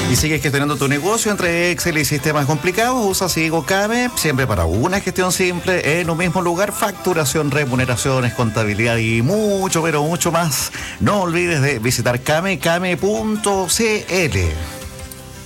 Y sigues gestionando tu negocio entre Excel y sistemas complicados. Usa Sigo Kame, siempre para una gestión simple, en un mismo lugar. Facturación, remuneraciones, contabilidad y mucho, pero mucho más. No olvides de visitar kame.cl.